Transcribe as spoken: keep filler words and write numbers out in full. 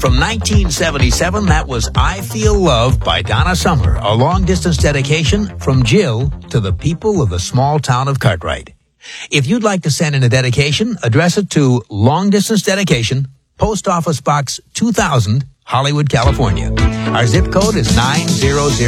From nineteen seventy-seven, that was I Feel Love by Donna Summer, a long-distance dedication from Jill to the people of the small town of Cartwright. If you'd like to send in a dedication, address it to Long Distance Dedication, Post Office Box two thousand, Hollywood, California. Our zip code is nine zero zero.